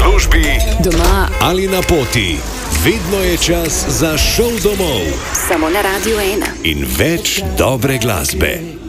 službi, doma ali na poti. Vedno je čas za šov domov samo na Radiu 1. in več dobre glasbe.